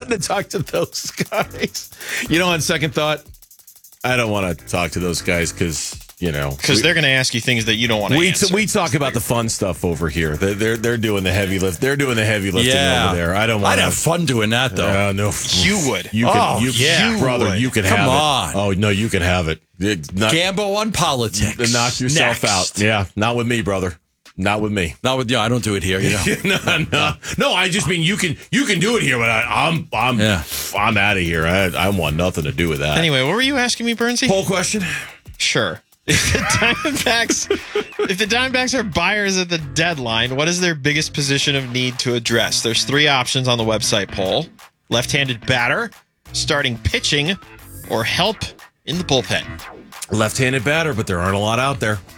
to talk to those guys. On second thought, I don't want to talk to those guys because they're going to ask you things that you don't want to answer. We talk about the fun stuff over here. They're doing the heavy lift. They're doing the heavy lifting over there. I don't want. I'd have fun doing that though. No, you would. Brother. You can have it. Come on. Oh no, you can have it. Gamble on politics. Knock yourself out. Yeah, not with me, brother. Not with me. Not with you. I don't do it here. No. I just mean you can do it here, but I'm out of here. I want nothing to do with that. Anyway, what were you asking me, Bernsey? Poll question. Sure. If the Diamondbacks are buyers at the deadline, what is their biggest position of need to address? There's 3 options on the website poll: left-handed batter, starting pitching, or help in the bullpen. Left-handed batter, but there aren't a lot out there.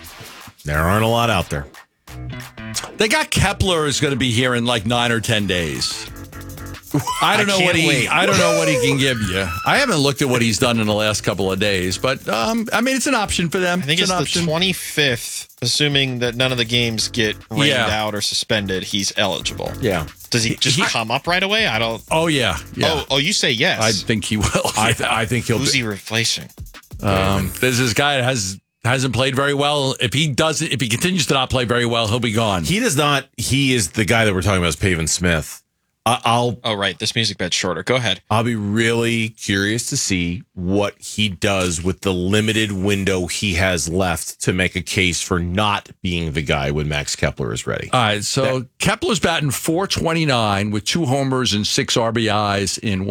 They got Kepler is going to be here in like 9 or 10 days. I don't know what he can give you. I haven't looked at what he's done in the last couple of days, but it's an option for them. I think it's the 25th, assuming that none of the games get rained out or suspended. He's eligible. Yeah. Does he just come up right away? I don't. Oh yeah. Oh, you say yes. I think he will. I think he'll. Who's he replacing? There's this guy that hasn't played very well. If he continues to not play very well, he'll be gone. He does not. He is the guy that we're talking about is Pavin Smith. Right. This music bed's shorter. Go ahead. I'll be really curious to see what he does with the limited window he has left to make a case for not being the guy when Max Kepler is ready. All right. So Kepler's batting .429 with 2 homers and 6 RBIs in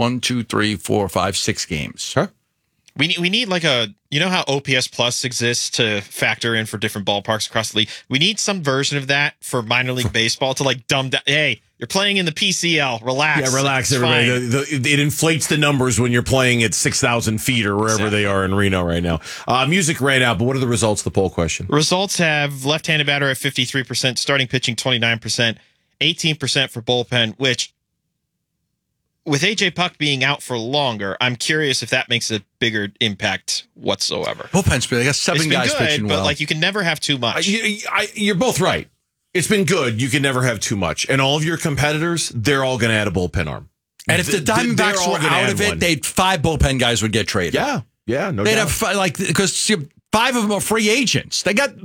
6 games. Huh? We need like how OPS Plus exists to factor in for different ballparks across the league. We need some version of that for minor league baseball to like dumb down. Hey, you're playing in the PCL. Relax. Yeah, relax, everybody. It inflates the numbers when you're playing at 6,000 feet or wherever they are in Reno right now. Music ran out, but what are the results of the poll question? Results have left-handed batter at 53%, starting pitching 29%, 18% for bullpen, which, with A.J. Puck being out for longer, I'm curious if that makes a bigger impact whatsoever. Bullpen's been, I got 7 guys pitching well. But you can never have too much. You're both right. It's been good. You can never have too much. And all of your competiters, they're all going to add a bullpen arm. And if the Diamondbacks were out of it, 5 bullpen guys would get traded. Yeah, no They'd doubt. have because 5 of them are free agents. They got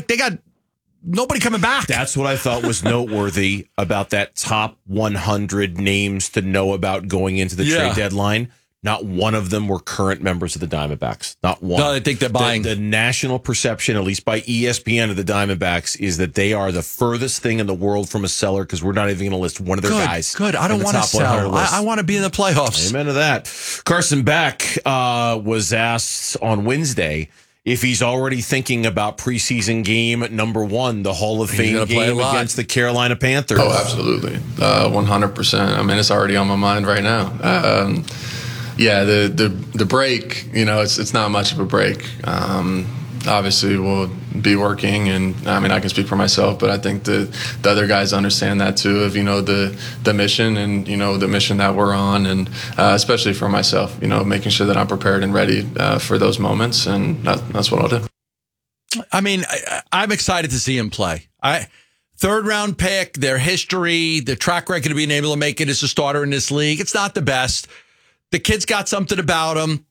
nobody coming back. That's what I thought was noteworthy about that top 100 names to know about going into the trade deadline. Not one of them were current members of the Diamondbacks. Not one. No, I think they're buying. The national perception, at least by ESPN of the Diamondbacks, is that they are the furthest thing in the world from a seller because we're not even going to list one of their guys. Good. I don't want to sell. I want to be in the playoffs. Amen to that. Carson Beck was asked on Wednesday if he's already thinking about preseason game number 1, the Hall of Fame game against the Carolina Panthers. Oh, absolutely. 100%. I mean, it's already on my mind right now. The break, it's not much of a break. Obviously, we'll be working, and I mean, I can speak for myself, but I think the other guys understand that too, of the mission and the mission that we're on, and especially for myself, making sure that I'm prepared and ready for those moments, and that's what I'll do. I mean, I'm excited to see him play. 3rd round pick, their history, the track record of being able to make it as a starter in this league, it's not the best. The kid's got something about him.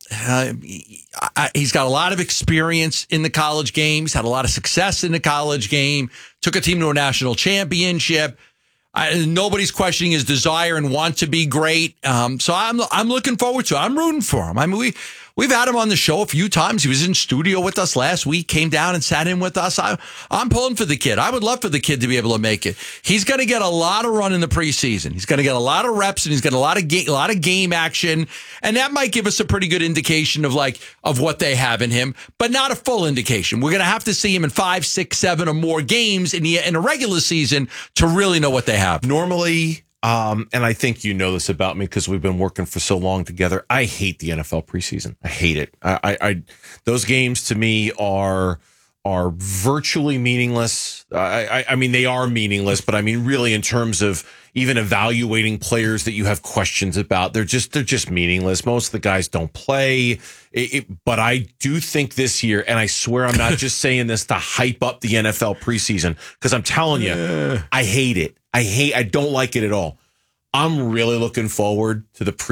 He's got a lot of experience in the college game. He's had a lot of success in the college game. Took a team to a national championship. Nobody's questioning his desire and want to be great. So I'm looking forward to it. I'm rooting for him. I mean, we've had him on the show a few times. He was in studio with us last week, came down and sat in with us. I'm pulling for the kid. I would love for the kid to be able to make it. He's going to get a lot of run in the preseason. He's going to get a lot of reps, and he's got a lot of game action, and that might give us a pretty good indication of what they have in him, but not a full indication. We're going to have to see him in 5, 6, 7 or more games in a regular season to really know what they have. Normally, and I think you know this about me because we've been working for so long together, I hate the NFL preseason. I hate it. I those games to me are virtually meaningless. I mean, they are meaningless, but I mean, really, in terms of even evaluating players that you have questions about, they're just meaningless. Most of the guys don't play. But I do think this year, and I swear I'm not just saying this to hype up the NFL preseason, because I'm telling you, I hate it. I don't like it at all. I'm really looking forward to the